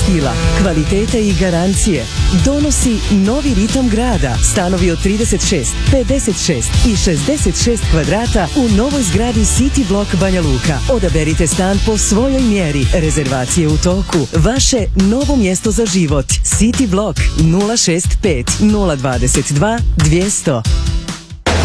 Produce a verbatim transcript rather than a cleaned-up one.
stila, kvalitete i garancije donosi novi ritam grada. Stanovi od trideset šest, pedeset šest i šezdeset šest kvadrata u novoj zgradi City Block Banja Luka. Odaberite stan po svojoj mjeri. Rezervacije u toku. Vaše novo mjesto za život. City Block nula šest pet nula dvadeset dva dvjesto.